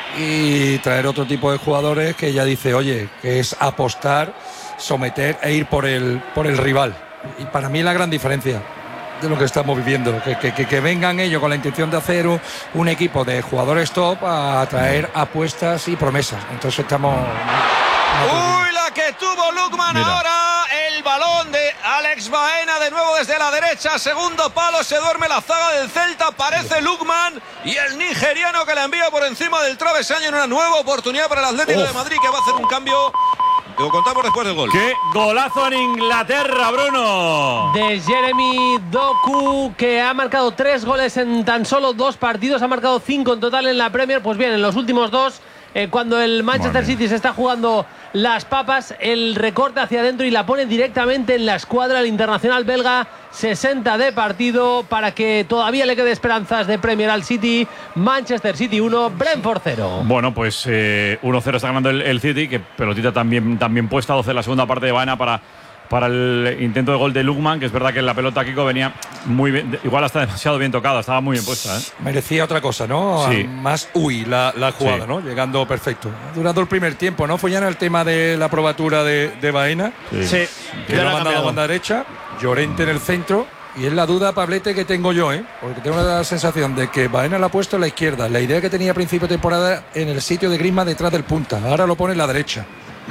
y traer otro tipo de jugadores que ya dice, oye, que es apostar, someter e ir por el rival. Y para mí la gran diferencia de lo que estamos viviendo, que vengan ellos con la intención de hacer un equipo de jugadores top a traer apuestas y promesas. Entonces estamos... ¡Uy, la que tuvo Lukman! Mira. Ahora el balón de Alex Baena de nuevo desde la derecha, segundo palo, se duerme la zaga del Celta, parece Lukman y el nigeriano que la envía por encima del travesaño en una nueva oportunidad para el Atlético de Madrid, que va a hacer un cambio. Lo contamos después del gol. ¡Qué golazo en Inglaterra, Bruno! De Jeremy Doku, que ha marcado 3 goles en tan solo 2 partidos, ha marcado 5 en total en la Premier. Pues bien, en los últimos 2, cuando el Manchester City se está jugando las papas, el recorte hacia adentro y la pone directamente en la escuadra. El internacional belga, 60 de partido, para que todavía le quede esperanzas de Premier al City. Manchester City 1, Brentford 0. Bueno, pues 1-0 está ganando el City, que pelotita también puesta, 12 en la segunda parte de Baena para el intento de gol de Lukman, que es verdad que la pelota, Kiko, venía muy bien, igual hasta demasiado bien tocada, estaba muy bien puesta, ¿eh? Merecía otra cosa, ¿no? Sí. Más la jugada, sí, ¿no? Llegando perfecto. Durando el primer tiempo, ¿no? Fue ya en el tema de la probatura de Baena. Sí. Que lo ha mandado a la banda derecha, Llorente en el centro. Y es la duda, Pablete, que tengo yo, ¿eh? Porque tengo la sensación de que Baena la ha puesto en la izquierda. La idea que tenía a principio de temporada en el sitio de Griezmann detrás del punta. Ahora lo pone en la derecha.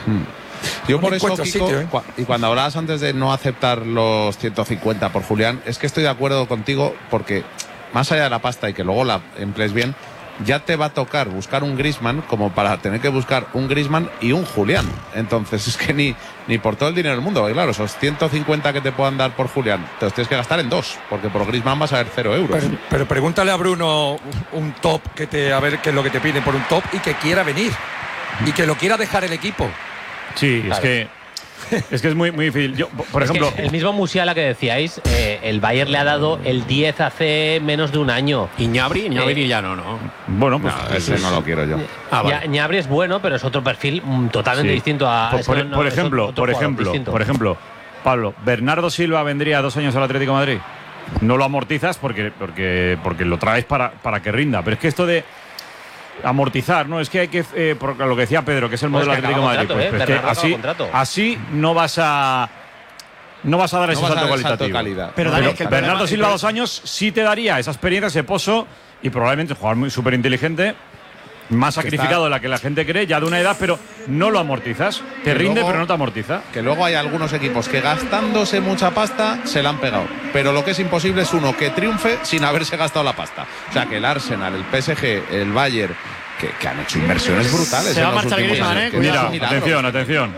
Yo por eso, Kiko, sitio, y cuando hablabas antes de no aceptar los 150 por Julián, es que estoy de acuerdo contigo, porque más allá de la pasta y que luego la emplees bien, ya te va a tocar buscar un Griezmann como para tener que buscar un Griezmann y un Julián. Entonces es que ni por todo el dinero del mundo, porque claro, esos 150 que te puedan dar por Julián te los tienes que gastar en 2, porque por Griezmann vas a ver 0 euros. Pero pregúntale a Bruno un top a ver qué es lo que te piden por un top y que quiera venir y que lo quiera dejar el equipo. Sí, claro. Es que es muy, muy difícil. Yo, por ejemplo, el mismo Musiala que decíais, el Bayern le ha dado el 10 hace menos de un año. ¿Y Gnabry ya no? Bueno, pues no, ese no lo quiero yo. Vale. Gnabry es bueno, pero es otro perfil totalmente distinto a... Por ejemplo, Pablo, ¿Bernardo Silva vendría 2 años al Atlético de Madrid? No lo amortizas porque lo traes para que rinda. Pero es que esto de amortizar, ¿no? Es que hay que, por lo que decía Pedro, que es el modelo Atlético de Madrid, pues que así no vas a dar ese salto cualitativo. Pero Bernardo Silva 2 años sí te daría esa experiencia, ese pozo, y probablemente jugador muy súper inteligente, más sacrificado de la que la gente cree, ya de una edad, pero no lo amortizas. Te rinde, pero no te amortiza. Que luego hay algunos equipos que gastándose mucha pasta se la han pegado. Pero lo que es imposible es uno que triunfe sin haberse gastado la pasta. O sea, que el Arsenal, el PSG, el Bayern, que han hecho inversiones brutales. Se va a marchar Griezmann, ¿eh? Mira, atención.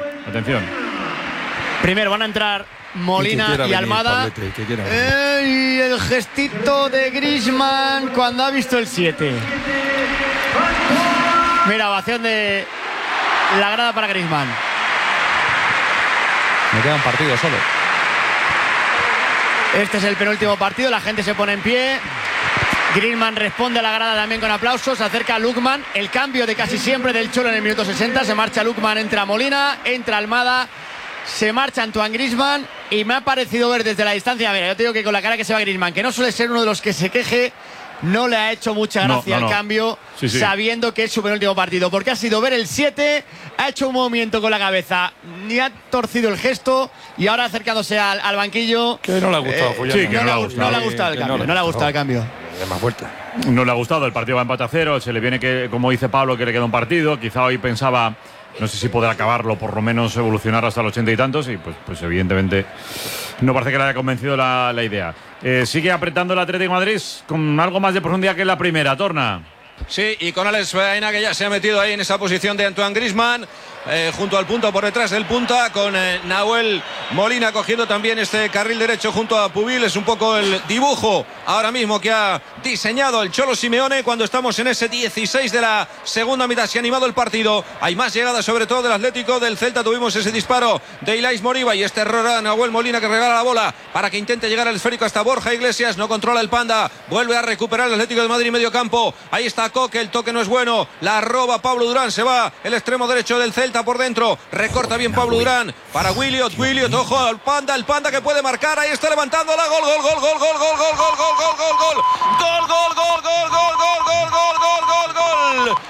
Primero van a entrar Molina y Almada. Y el gestito de Griezmann cuando ha visto el 7. Mira, ovación de la grada para Griezmann. Me queda un partido solo. Este es el penúltimo partido, la gente se pone en pie. Griezmann responde a la grada también con aplausos. Se acerca a Lukman, el cambio de casi siempre del Cholo en el minuto 60. Se marcha Lukman, entra Molina, entra Almada, se marcha Antoine Griezmann. Y me ha parecido ver desde la distancia, mira, yo te digo que con la cara que se va Griezmann, que no suele ser uno de los que se queje, no le ha hecho mucha gracia el cambio, sabiendo que es su penúltimo partido, porque ha sido ver el 7, ha hecho un movimiento con la cabeza, ni ha torcido el gesto, y ahora acercándose al banquillo. Que no le ha gustado, no le ha gustado el cambio. No le ha gustado el cambio. Más vuelta. No le ha gustado, el partido va empate a 0, se le viene que, como dice Pablo, que le queda un partido, quizá hoy pensaba, no sé si podrá acabarlo, por lo menos evolucionar hasta los 80 y tantos, y pues evidentemente no parece que le haya convencido la idea. Sigue apretando el Atlético de Madrid con algo más de profundidad que en la primera, Torna. Sí, y con Alex Baena, que ya se ha metido ahí en esa posición de Antoine Griezmann, junto al punto, por detrás del punta, con Nahuel Molina cogiendo también este carril derecho junto a Pubil. Es un poco el dibujo ahora mismo que ha diseñado el Cholo Simeone cuando estamos en ese 16 de la segunda mitad. Se ha animado el partido, hay más llegadas sobre todo del Atlético. Del Celta tuvimos ese disparo de Ilais Moriba y este error a Nahuel Molina, que regala la bola para que intente llegar al esférico hasta Borja Iglesias. No controla el Panda, vuelve a recuperar el Atlético de Madrid medio campo. Ahí está Coque, el toque no es bueno, la roba Pablo Durán, se va el extremo derecho del Celta por dentro, recorta bien Pablo Durán para Williot, ojo al Panda, el Panda que puede marcar, ahí está levantando la gol, gol.